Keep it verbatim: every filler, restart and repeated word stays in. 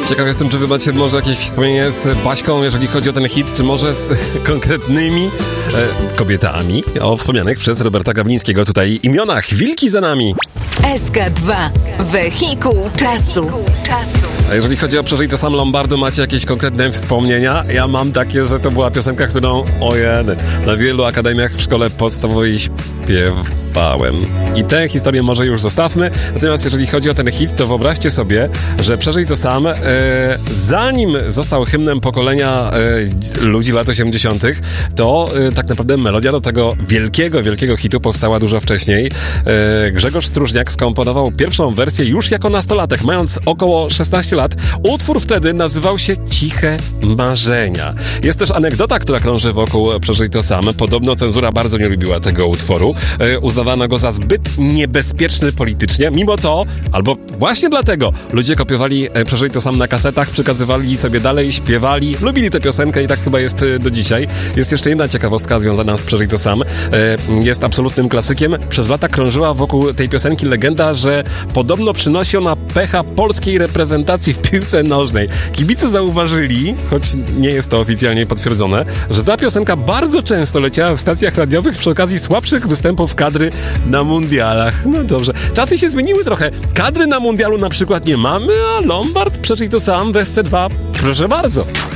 Ciekaw jestem, czy wy macie może jakieś wspomnienie z Baśką, jeżeli chodzi o ten hit, czy może z konkretnymi e, kobietami o wspomnianych przez Roberta Gawlińskiego tutaj imionach. Wilki za nami. S K dwa. Wehikuł czasu. A jeżeli chodzi o Przeżyj to sam Lombardu, macie jakieś konkretne wspomnienia? Ja mam takie, że to była piosenka, którą ojej, na wielu akademiach w szkole podstawowej śpiewałem. I tę historię może już zostawmy. Natomiast jeżeli chodzi o ten hit, to wyobraźcie sobie, że Przeżyj to sam, e, zanim został hymnem pokolenia e, ludzi lat osiemdziesiątych, to e, tak naprawdę melodia do tego wielkiego, wielkiego hitu powstała dużo wcześniej. E, Grzegorz Stróżniak skomponował pierwszą wersję już jako nastolatek, mając około szesnaście lat. Utwór wtedy nazywał się Ciche Marzenia. Jest też anegdota, która krąży wokół Przeżyj to sam. Podobno cenzura bardzo nie lubiła tego utworu. E, uznawano go za zbyt niebezpieczny politycznie. Mimo to, albo właśnie dlatego, ludzie kopiowali e, Przeżyj to sam na kasetach, przekazywali sobie dalej, śpiewali, lubili tę piosenkę i tak chyba jest e, do dzisiaj. Jest jeszcze jedna ciekawostka związana z Przeżyj to sam. E, jest absolutnym klasykiem. Przez lata krążyła wokół tej piosenki legenda, że podobno przynosi ona pecha polskiej reprezentacji w piłce nożnej. Kibice zauważyli, choć nie jest to oficjalnie potwierdzone, że ta piosenka bardzo często leciała w stacjach radiowych przy okazji słabszych występów kadry na mundialach. No dobrze. Czasy się zmieniły trochę. Kadry na mundialu na przykład nie mamy, a Lombard Przeżyj to sam w S C dwa. Proszę bardzo.